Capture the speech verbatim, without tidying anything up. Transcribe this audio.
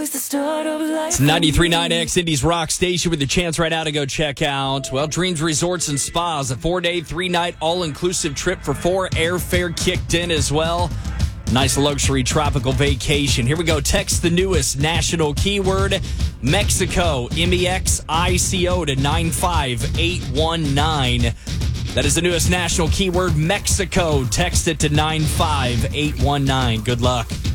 is the start of life. It's ninety-three point nine X Indies Rock Station with a chance right now to go check out, well, Dreams Resorts and Spas, a four-day, three-night, all-inclusive trip for four, airfare kicked in as well. Nice luxury tropical vacation. Here we go. Text the newest national keyword, Mexico, M E X I C O to nine five eight one nine. That is the newest national keyword, Mexico. Text it to nine five eight one nine. Good luck.